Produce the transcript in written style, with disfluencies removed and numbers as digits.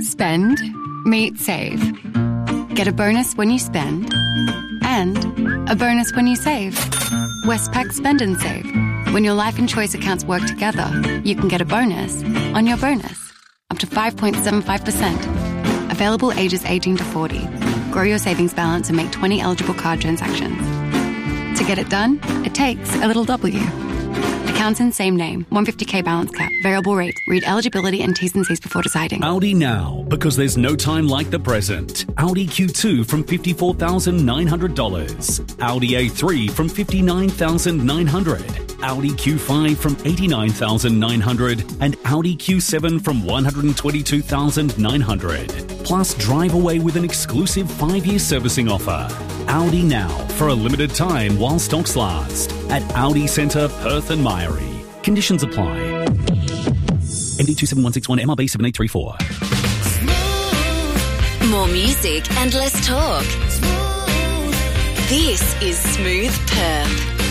Spend, meet, save. Get a bonus when you spend and a bonus when you save. Westpac Spend and Save. When your life and choice accounts work together, you can get a bonus on your bonus, up to 5.75%. Available ages 18 to 40. Grow your savings balance and make 20 eligible card transactions. To get it done, it takes a little W. Accounts in same name. 150k balance cap. Variable rate. Read eligibility and T's and C's before deciding. Audi now, because there's no time like the present. Audi Q2 from $54,900. Audi A3 from $59,900. Audi Q5 from $89,900. And Audi Q7 from $122,900. Plus, drive away with an exclusive 5-year servicing offer. Audi now, for a limited time while stocks last. At Audi Centre, Perth and Mairie. Conditions apply. MD 27161 MRB 7834. More music and less talk. This is Smooth Perth.